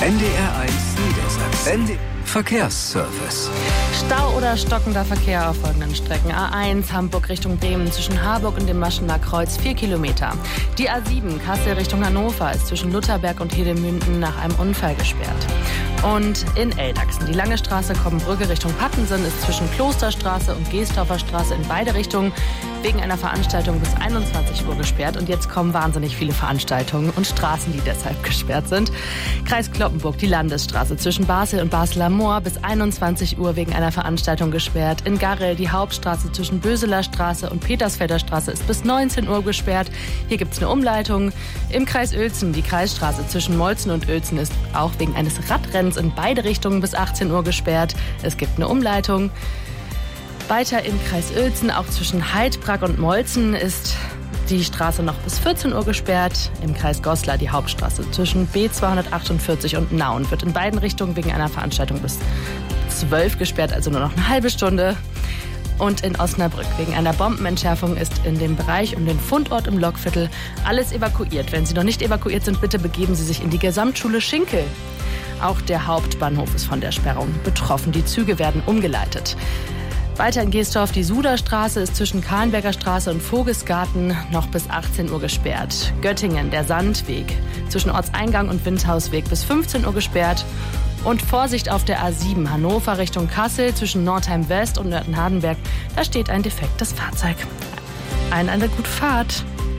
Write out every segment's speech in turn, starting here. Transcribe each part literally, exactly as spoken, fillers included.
N D R eins Niedersachsen. N D Verkehrsservice. Stau oder stockender Verkehr auf folgenden Strecken. A eins Hamburg Richtung Bremen zwischen Harburg und dem Maschener Kreuz vier Kilometer. Die A sieben Kassel Richtung Hannover ist zwischen Lutherberg und Hedemünden nach einem Unfall gesperrt. Und in Eldachsen, die Lange Straße Kobbenbrücke Richtung Pattensen ist zwischen Klosterstraße und Geesdorfer Straße in beide Richtungen wegen einer Veranstaltung bis einundzwanzig Uhr gesperrt. Und jetzt kommen wahnsinnig viele Veranstaltungen und Straßen, die deshalb gesperrt sind. Kreis Cloppenburg, die Landesstraße zwischen Basel und Basler Moor bis einundzwanzig Uhr wegen einer Veranstaltung gesperrt. In Garrel die Hauptstraße zwischen Böseler Straße und Petersfelder Straße ist bis neunzehn Uhr gesperrt. Hier gibt es eine Umleitung. Im Kreis Uelzen, die Kreisstraße zwischen Molzen und Uelzen ist auch wegen eines Radrenns in beide Richtungen bis achtzehn Uhr gesperrt. Es gibt eine Umleitung. Weiter im Kreis Uelzen, auch zwischen Heidbrag und Molzen, ist die Straße noch bis vierzehn Uhr gesperrt. Im Kreis Goslar die Hauptstraße zwischen B zweihundertachtundvierzig und Nauen wird in beiden Richtungen wegen einer Veranstaltung bis zwölf gesperrt, also nur noch eine halbe Stunde. Und in Osnabrück wegen einer Bombenentschärfung ist in dem Bereich um den Fundort im Lockviertel alles evakuiert. Wenn Sie noch nicht evakuiert sind, bitte begeben Sie sich in die Gesamtschule Schinkel. Auch der Hauptbahnhof ist von der Sperrung betroffen. Die Züge werden umgeleitet. Weiter in Geesdorf, die Suderstraße ist zwischen Kahlenberger Straße und Vogelsgarten noch bis achtzehn Uhr gesperrt. Göttingen, der Sandweg, zwischen Ortseingang und Windhausweg bis fünfzehn Uhr gesperrt. Und Vorsicht auf der A sieben, Hannover Richtung Kassel, zwischen Nordheim West und Nörten-Hardenberg, da steht ein defektes Fahrzeug. Eine, eine gute Fahrt.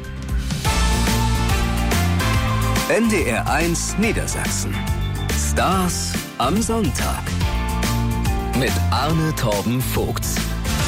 N D R eins Niedersachsen. Stars am Sonntag. Mit Arne Torben Vogts.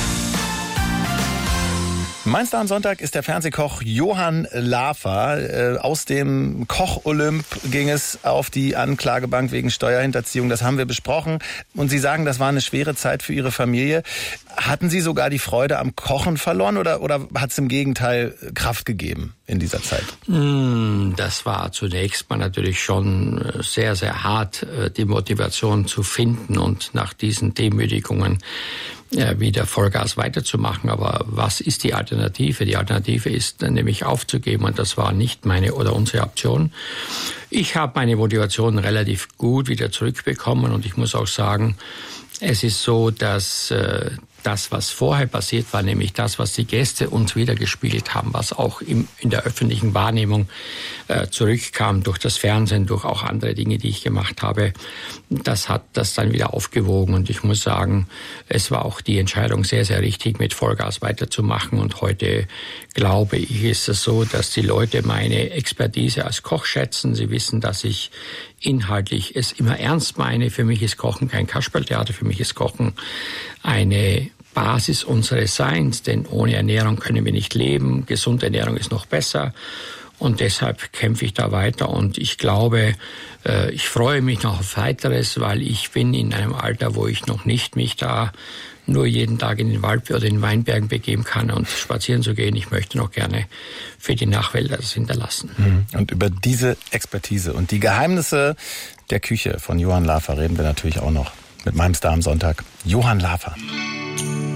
Mein Star am Sonntag ist der Fernsehkoch Johann Lafer. Äh, aus dem Koch-Olymp ging es auf die Anklagebank wegen Steuerhinterziehung. Das haben wir besprochen. Und Sie sagen, das war eine schwere Zeit für Ihre Familie. Hatten Sie sogar die Freude am Kochen verloren oder, oder hat es im Gegenteil Kraft gegeben in dieser Zeit? Das war zunächst mal natürlich schon sehr, sehr hart, die Motivation zu finden und nach diesen Demütigungen wieder Vollgas weiterzumachen. Aber was ist die Alternative? Die Alternative ist nämlich aufzugeben und das war nicht meine oder unsere Option. Ich habe meine Motivation relativ gut wieder zurückbekommen und ich muss auch sagen, es ist so, dass äh, das, was vorher passiert war, nämlich das, was die Gäste uns wiedergespiegelt haben, was auch im, in der öffentlichen Wahrnehmung äh, zurückkam durch das Fernsehen, durch auch andere Dinge, die ich gemacht habe, das hat das dann wieder aufgewogen. Und ich muss sagen, es war auch die Entscheidung sehr, sehr richtig, mit Vollgas weiterzumachen. Und heute glaube ich, ist es so, dass die Leute meine Expertise als Koch schätzen. Sie wissen, dass ich inhaltlich es immer ernst meine. Für mich ist Kochen kein Kasperltheater, für mich ist Kochen eine Basis unseres Seins, denn ohne Ernährung können wir nicht leben. Gesunde Ernährung ist noch besser und deshalb kämpfe ich da weiter und ich glaube, ich freue mich noch auf Weiteres, weil ich bin in einem Alter, wo ich noch nicht mich da nur jeden Tag in den Wald oder in den Weinbergen begeben kann und spazieren zu gehen. Ich möchte noch gerne für die Nachwelt das hinterlassen. Und über diese Expertise und die Geheimnisse der Küche von Johann Lafer reden wir natürlich auch noch mit meinem Star am Sonntag, Johann Lafer.